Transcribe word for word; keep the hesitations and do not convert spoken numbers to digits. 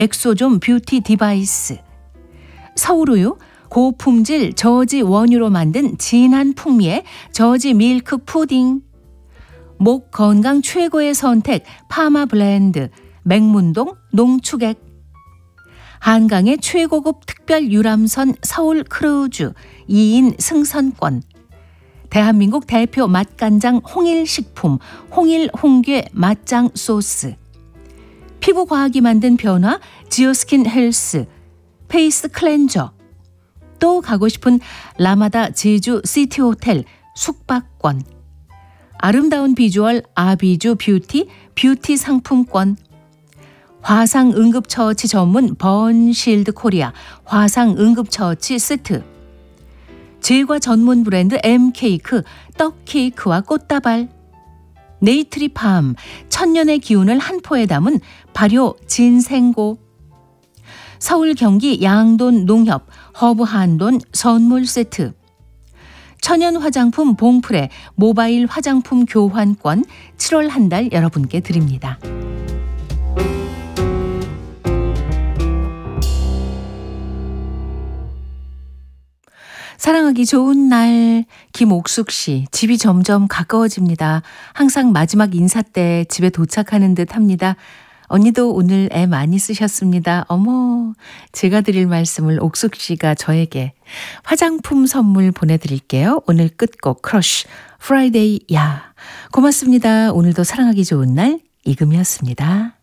엑소존 뷰티 디바이스, 서울우유 고품질 저지 원유로 만든 진한 풍미의 저지 밀크 푸딩, 목 건강 최고의 선택 파마 블렌드 맹문동 농축액, 한강의 최고급 특별 유람선 서울 크루즈 이 인 승선권, 대한민국 대표 맛간장 홍일식품 홍일 홍괴 맛장 소스, 피부과학이 만든 변화 지오스킨 헬스 페이스 클렌저, 또 가고 싶은 라마다 제주 시티호텔 숙박권, 아름다운 비주얼 아비주 뷰티 뷰티 상품권, 화상 응급처치 전문 번실드 코리아 화상 응급처치 세트, 제과 전문 브랜드 M케이크 떡케이크와 꽃다발, 네이트리팜 천년의 기운을 한 포에 담은 발효 진생고, 서울 경기 양돈 농협 허브 한돈 선물 세트, 천연 화장품 봉프레 모바일 화장품 교환권 칠월 한 달 여러분께 드립니다. 사랑하기 좋은 날, 김옥숙 씨, 집이 점점 가까워집니다. 항상 마지막 인사 때 집에 도착하는 듯 합니다. 언니도 오늘 애 많이 쓰셨습니다. 어머, 제가 드릴 말씀을 옥숙 씨가 저에게 화장품 선물 보내드릴게요. 오늘 끝곡 크러쉬 프라이데이 야. 고맙습니다. 오늘도 사랑하기 좋은 날 이금이었습니다.